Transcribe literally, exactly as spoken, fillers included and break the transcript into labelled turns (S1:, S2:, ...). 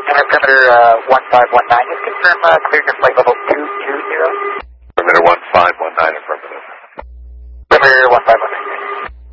S1: Center perimeter uh, one five one nine, just confirm uh, clear to flight level two two zero.
S2: Perimeter one five one nine affirmative.